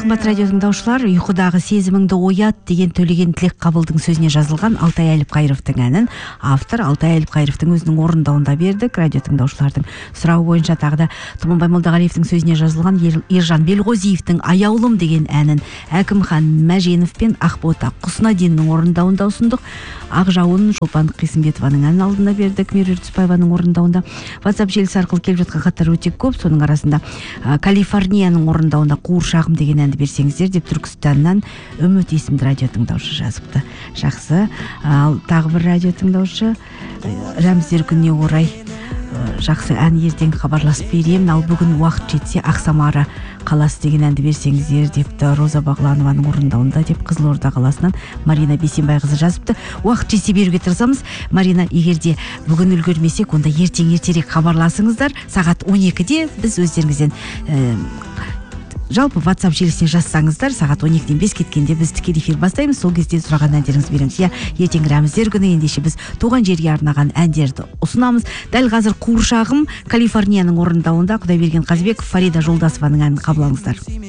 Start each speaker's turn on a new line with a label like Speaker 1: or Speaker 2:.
Speaker 1: қымбат радио тыңдаушылар, ұйқыдағы сезіміңді оят деген Төлеген Тілекқабылдың сөзіне жазылған Алтай Әліпқайыровтың әнін автор Алтай Әліпқайыровтың өзінің орындауында бердік. Радио тыңдаушылардың сұрауы бойынша тағы да Тұманбай Молдағалиевтің сөзіне жазылған Ержан Белғозиевтің Аяулым деген әнін Әкімхан Мәженов пен Ақбота Құснадиннің орындауында ұсындық. Ақжауын Шолпан Қисымбетованың әнін алдына бердік. Меруерт Түсіпбаеваның орындауында. WhatsApp желісі арқылы келіп жатқан хаттар өте көп. Соның арасында Калифорнияның орындауында Қуыршағым деген әнді берсеңіздер деп Түркістаннан Үміт есімді радио тыңдаушы жазыпты. Жақсы. Ал тағы бір радио тыңдаушы Рәміздер күніне орай жақсы ән ертең хабарласып беремін, ал бүгін уақыт жетсе Ақсамара қаласы деген әнді берсеңіздер депті. Роза Бағланованың орындауында деп Қызылорда қаласынан Марина Бейсенбайқызы жазыпты. Уақыт жетсе беруге тырысамыз. Марина, егер де бүгін үлгермесек, онда ертең ертерек хабарласыңыздар. Сағат 12-де біз өздеріңізден жалпы WhatsApp желісіне жазсаңыздар, сағат 12-ден 5 кеткенде біз тікелей эфир бастаймыз. Сол кезде сұраған әндеріңізді береміз. Ертең Рәміздер күні, ендеше біз туған жерге арнаған әндерді ұсынамыз. Дәл қазір Қуыршағым Калифорнияның орындауында Құдайберген Қазбеков, Фарида Жолдасованың әнін қабыл алыңыздар.